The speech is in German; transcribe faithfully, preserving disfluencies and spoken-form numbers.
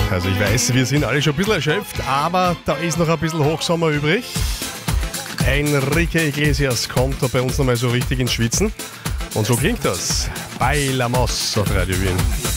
Also ich weiß, wir sind alle schon ein bisschen erschöpft, aber da ist noch ein bisschen Hochsommer übrig. Enrique Iglesias kommt da bei uns nochmal so richtig ins Schwitzen. Und so klingt das. Bailamos auf Radio Wien.